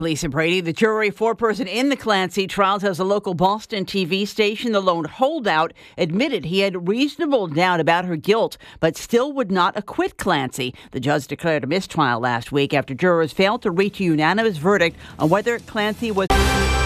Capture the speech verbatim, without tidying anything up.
Lisa Brady, the jury foreperson in the Clancy trial, tells a local Boston T V station the lone holdout admitted he had reasonable doubt about her guilt, but still would not acquit Clancy. The judge declared a mistrial last week after jurors failed to reach a unanimous verdict on whether Clancy was...